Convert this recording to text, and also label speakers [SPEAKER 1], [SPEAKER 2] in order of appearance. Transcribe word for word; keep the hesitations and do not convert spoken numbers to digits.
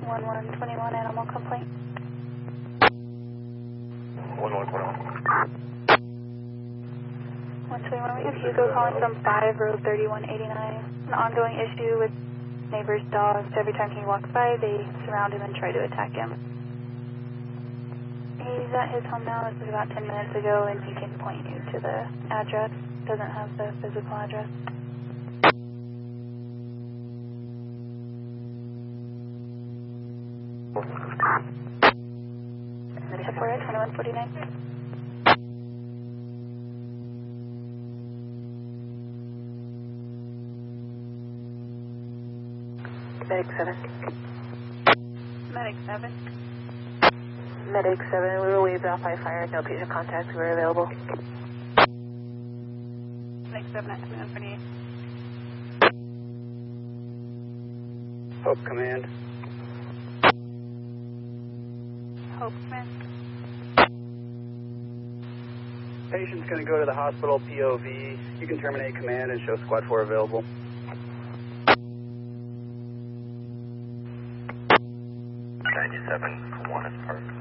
[SPEAKER 1] one one two one animal complaint.
[SPEAKER 2] one one two one.
[SPEAKER 1] one twenty-one, we have Hugo calling from five, row thirty-one eighty-nine. An ongoing issue with neighbor's dogs. Every time he walks by, they surround him and try to attack him. He's at his home now. This is about ten minutes ago, and he can point you to the address. Doesn't have the physical address. Sephora, twenty-one forty-nine.
[SPEAKER 3] Medic seven.
[SPEAKER 1] Medic seven.
[SPEAKER 3] Medic seven, we were waved off by fire. No patient contacts were available.
[SPEAKER 1] Medic seven at twenty-one forty-eight.
[SPEAKER 2] Hope Command.
[SPEAKER 1] Hope Command.
[SPEAKER 2] Patient's going to go to the hospital P O V. You can terminate command and show squad four available. ninety-seven, one is parked.